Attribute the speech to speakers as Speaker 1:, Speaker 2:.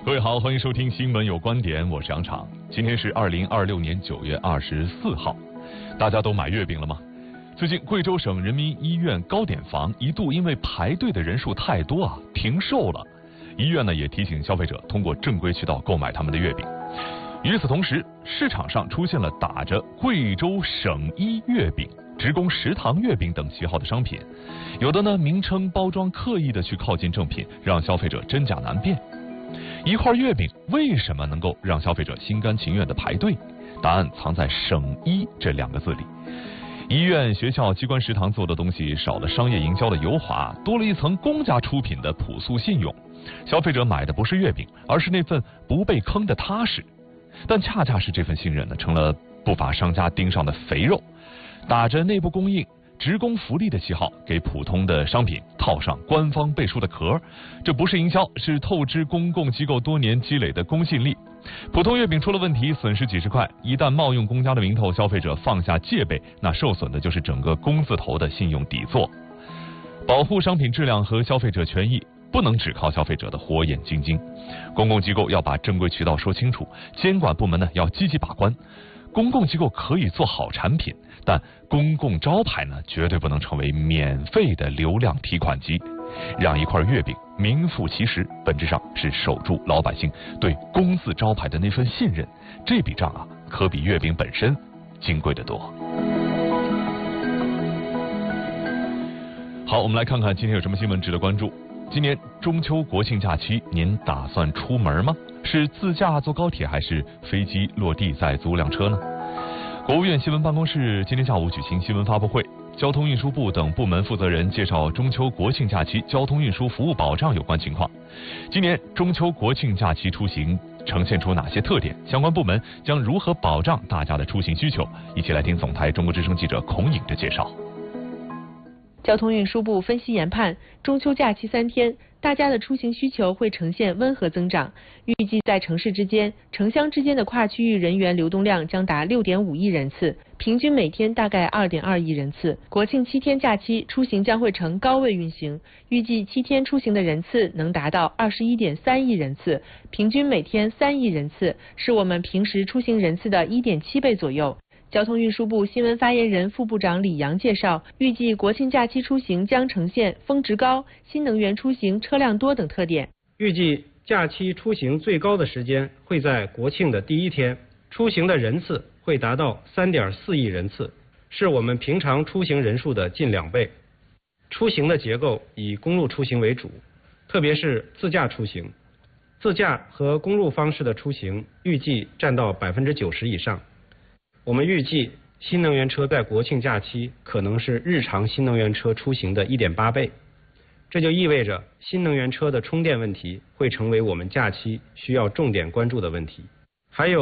Speaker 1: 各位好，欢迎收听新闻有观点，我是杨昶。今天是2026年9月24号，大家都买月饼了吗？最近贵州省人民医院糕点房一度因为排队的人数太多停售了。医院呢也提醒消费者通过正规渠道购买他们的月饼。与此同时，市场上出现了打着贵州省医月饼、职工食堂月饼等旗号的商品，有的呢名称包装刻意的去靠近正品，让消费者真假难辨。一块月饼为什么能够让消费者心甘情愿的排队？答案藏在省医这2个字里。医院、学校、机关食堂做的东西少了商业营销的油滑，多了一层公家出品的朴素信用。消费者买的不是月饼，而是那份不被坑的踏实。但恰恰是这份信任呢，成了不法商家盯上的肥肉，打着内部供应、职工福利的旗号，给普通的商品套上官方背书的壳。这不是营销，是透支公共机构多年积累的公信力。普通月饼出了问题，损失几十块，一旦冒用公家的名头，消费者放下戒备，那受损的就是整个工字头的信用底座。保护商品质量和消费者权益，不能只靠消费者的火眼金睛。公共机构要把正规渠道说清楚，监管部门呢要积极把关。公共机构可以做好产品，但公共招牌呢绝对不能成为免费的流量提款机。让一块月饼名副其实，本质上是守住老百姓对公字招牌的那份信任。这笔账可比月饼本身金贵得多。好，我们来看看今天有什么新闻值得关注。今年中秋国庆假期，您打算出门吗？是自驾坐高铁，还是飞机落地再租辆车呢？国务院新闻办公室今天下午举行新闻发布会，交通运输部等部门负责人介绍中秋国庆假期交通运输服务保障有关情况。今年中秋国庆假期出行呈现出哪些特点？相关部门将如何保障大家的出行需求？一起来听总台中国之声记者孔颖的介绍。
Speaker 2: 交通运输部分析研判，中秋假期3天，大家的出行需求会呈现温和增长。预计在城市之间、城乡之间的跨区域人员流动量将达6.5亿人次，平均每天大概2.2亿人次。国庆7天假期出行将会呈高位运行，预计7天出行的人次能达到21.3亿人次，平均每天3亿人次，是我们平时出行人次的1.7倍左右。交通运输部新闻发言人、副部长李阳介绍，预计国庆假期出行将呈现峰值高、新能源出行车辆多等特点。
Speaker 3: 预计假期出行最高的时间会在国庆的第1天，出行的人次会达到3.4亿人次，是我们平常出行人数的近2倍。出行的结构以公路出行为主，特别是自驾出行，自驾和公路方式的出行预计占到90%以上。我们预计新能源车在国庆假期可能是日常新能源车出行的1.8倍，这就意味着新能源车的充电问题会成为我们假期需要重点关注的问题。还有